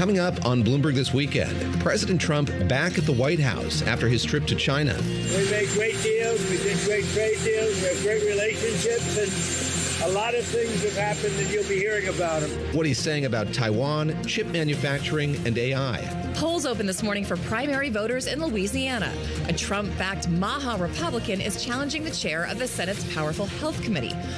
Coming up on Bloomberg This Weekend, President Trump back at the White House after his trip to China. We made great deals. We did great trade deals. We have great relationships. And a lot of things have happened and you'll be hearing about them. What he's saying about Taiwan, chip manufacturing, and AI. Polls open this morning for primary voters in Louisiana. A Trump-backed Maha Republican is challenging the chair of the Senate's powerful Health Committee.